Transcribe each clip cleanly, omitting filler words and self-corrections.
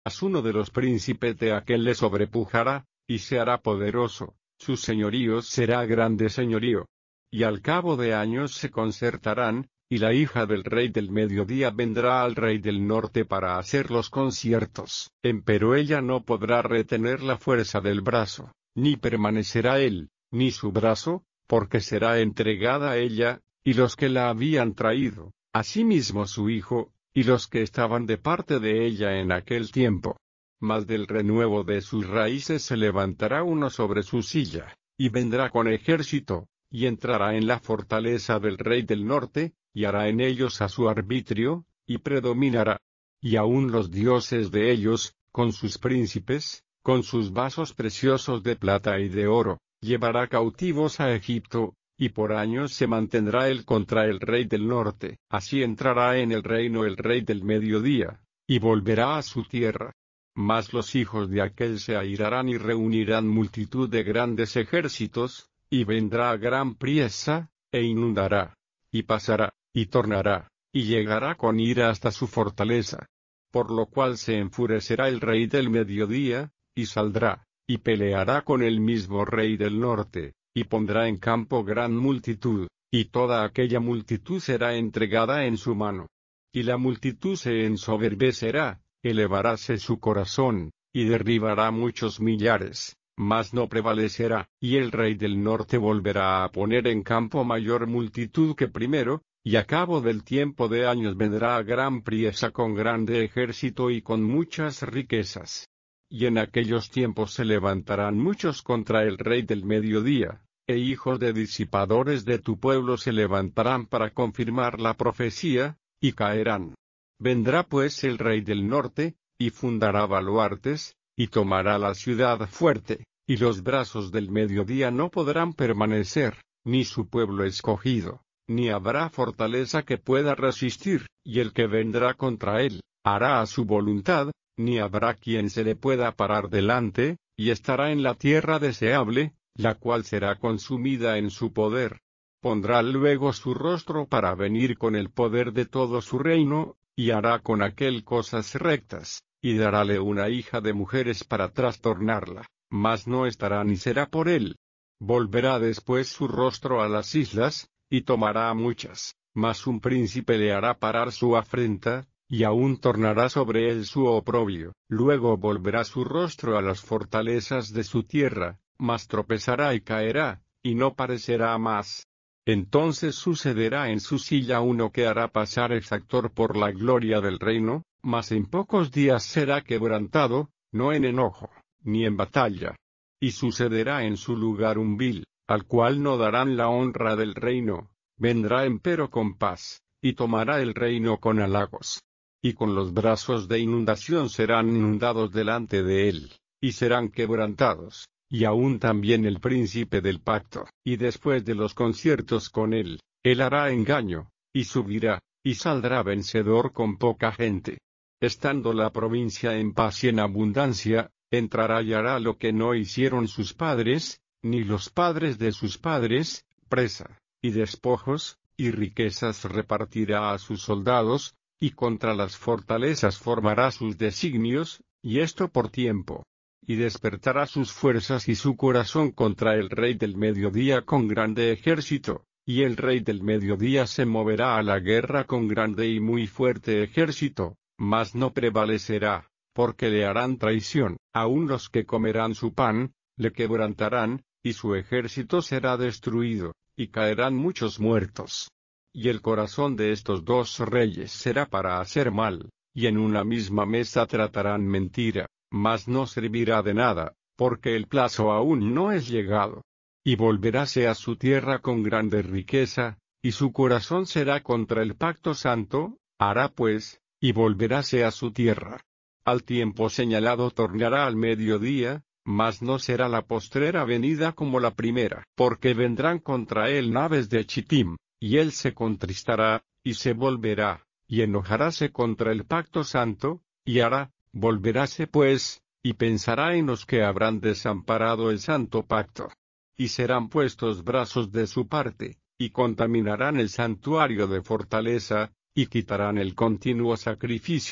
Mas uno de los príncipes de aquel le sobrepujará, y se hará poderoso, su señorío será grande señorío. Y al cabo de años se concertarán, y la hija del rey del mediodía vendrá al rey del norte para hacer los conciertos. Empero ella no podrá retener la fuerza del brazo, ni permanecerá él, ni su brazo, porque será entregada a ella, y los que la habían traído, asimismo su hijo, y los que estaban de parte de ella en aquel tiempo. Mas del renuevo de sus raíces se levantará uno sobre su silla, y vendrá con ejército, y entrará en la fortaleza del rey del norte, y hará en ellos a su arbitrio, y predominará. Y aun los dioses de ellos, con sus príncipes, con sus vasos preciosos de plata y de oro, llevará cautivos a Egipto, y por años se mantendrá él contra el rey del norte. Así entrará en el reino el rey del mediodía, y volverá a su tierra. Mas los hijos de aquel se airarán y reunirán multitud de grandes ejércitos, y vendrá a gran priesa, e inundará, y pasará, y tornará, y llegará con ira hasta su fortaleza. Por lo cual se enfurecerá el rey del mediodía, y saldrá, y peleará con el mismo rey del norte, y pondrá en campo gran multitud, y toda aquella multitud será entregada en su mano. Y la multitud se ensoberbecerá, elevaráse su corazón, y derribará muchos millares, mas no prevalecerá, y el rey del norte volverá a poner en campo mayor multitud que primero, y a cabo del tiempo de años vendrá a gran priesa con grande ejército y con muchas riquezas. Y en aquellos tiempos se levantarán muchos contra el rey del mediodía, e hijos de disipadores de tu pueblo se levantarán para confirmar la profecía, y caerán. Vendrá pues el rey del norte, y fundará baluartes, y tomará la ciudad fuerte, y los brazos del mediodía no podrán permanecer, ni su pueblo escogido, ni habrá fortaleza que pueda resistir, y el que vendrá contra él, hará a su voluntad, ni habrá quien se le pueda parar delante, y estará en la tierra deseable, la cual será consumida en su poder. Pondrá luego su rostro para venir con el poder de todo su reino, y hará con aquel cosas rectas, y darále una hija de mujeres para trastornarla, mas no estará ni será por él. Volverá después su rostro a las islas, y tomará a muchas, mas un príncipe le hará parar su afrenta, y aún tornará sobre él su oprobio. Luego volverá su rostro a las fortalezas de su tierra, mas tropezará y caerá, y no parecerá más. Entonces sucederá en su silla uno que hará pasar exactor por la gloria del reino, mas en pocos días será quebrantado, no en enojo, ni en batalla. Y sucederá en su lugar un vil, al cual no darán la honra del reino, vendrá empero con paz, y tomará el reino con halagos. Y con los brazos de inundación serán inundados delante de él, y serán quebrantados, y aún también el príncipe del pacto. Y después de los conciertos con él hará engaño, y subirá, y saldrá vencedor con poca gente. Estando la provincia en paz y en abundancia, entrará y hará lo que no hicieron sus padres, ni los padres de sus padres, presa, y despojos, y riquezas repartirá a sus soldados, y contra las fortalezas formará sus designios, y esto por tiempo. Y despertará sus fuerzas y su corazón contra el rey del mediodía con grande ejército, y el rey del mediodía se moverá a la guerra con grande y muy fuerte ejército, mas no prevalecerá, porque le harán traición. Aun los que comerán su pan, le quebrantarán, y su ejército será destruido, y caerán muchos muertos. Y el corazón de estos dos reyes será para hacer mal, y en una misma mesa tratarán mentira, mas no servirá de nada, porque el plazo aún no es llegado. Y volveráse a su tierra con grande riqueza, y su corazón será contra el pacto santo, hará pues, y volveráse a su tierra. Al tiempo señalado tornará al mediodía, mas no será la postrera venida como la primera, porque vendrán contra él naves de Chittim, y él se contristará, y se volverá, y enojaráse contra el pacto santo, y hará, volveráse pues, y pensará en los que habrán desamparado el santo pacto. Y serán puestos brazos de su parte, y contaminarán el santuario de fortaleza, y quitarán el continuo sacrificio,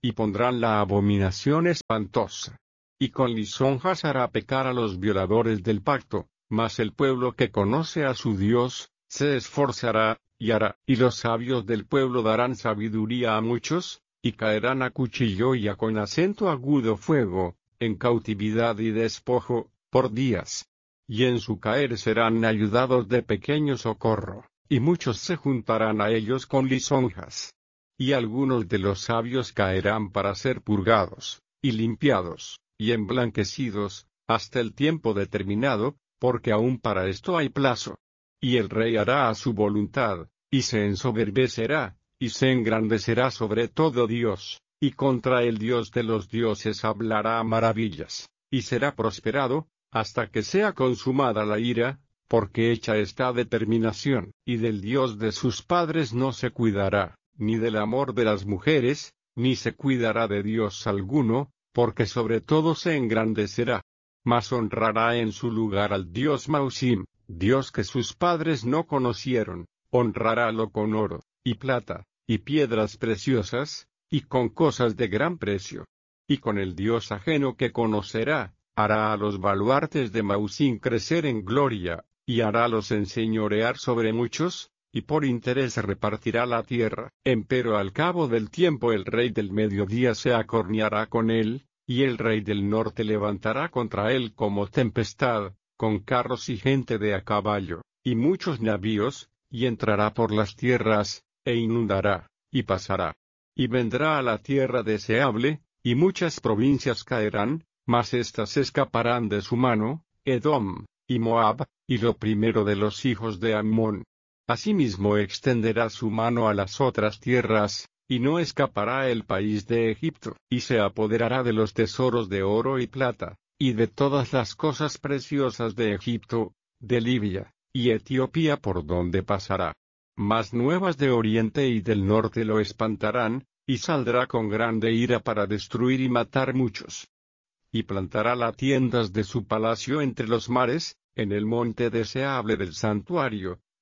y pondrán la abominación espantosa. Y con lisonjas hará pecar a los violadores del pacto, mas el pueblo que conoce a su Dios, se esforzará, y hará, y los sabios del pueblo darán sabiduría a muchos, y caerán a cuchillo y con acento agudo fuego, en cautividad y despojo, por días. Y en su caer serán ayudados de pequeño socorro, y muchos se juntarán a ellos con lisonjas. Y algunos de los sabios caerán para ser purgados, y limpiados, y emblanquecidos, hasta el tiempo determinado, porque aún para esto hay plazo. Y el rey hará a su voluntad, y se ensoberbecerá, y se engrandecerá sobre todo Dios, y contra el Dios de los dioses hablará maravillas, y será prosperado, hasta que sea consumada la ira, porque hecha está determinación, y del Dios de sus padres no se cuidará, ni del amor de las mujeres, ni se cuidará de Dios alguno, porque sobre todo se engrandecerá. Mas honrará en su lugar al Dios Mausim, Dios que sus padres no conocieron, honrarálo con oro, y plata, y piedras preciosas, y con cosas de gran precio. Y con el Dios ajeno que conocerá, hará a los baluartes de Mausim crecer en gloria, y harálos enseñorear sobre muchos, y por interés repartirá la tierra. Empero al cabo del tiempo el rey del mediodía se acorneará con él, y el rey del norte levantará contra él como tempestad, con carros y gente de a caballo, y muchos navíos, y entrará por las tierras, e inundará, y pasará. Y vendrá a la tierra deseable, y muchas provincias caerán, mas éstas escaparán de su mano, Edom, y Moab, y lo primero de los hijos de Ammón. Asimismo extenderá su mano a las otras tierras, y no escapará el país de Egipto, y se apoderará de los tesoros de oro y plata, y de todas las cosas preciosas de Egipto, de Libia, y Etiopía por donde pasará. Mas nuevas de oriente y del norte lo espantarán, y saldrá con grande ira para destruir y matar muchos. Y plantará las tiendas de su palacio entre los mares, en el monte deseable del santuario,